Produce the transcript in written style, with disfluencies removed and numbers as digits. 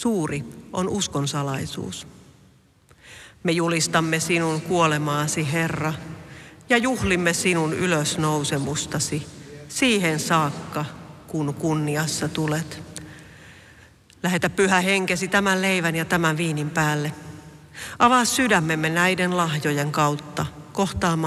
Suuri on uskon salaisuus. Me julistamme sinun kuolemaasi, Herra, ja juhlimme sinun ylösnousemustasi siihen saakka, kun kunniassa tulet. Lähetä Pyhä Henkesi tämän leivän ja tämän viinin päälle. Avaa sydämemme näiden lahjojen kautta kohtaamaan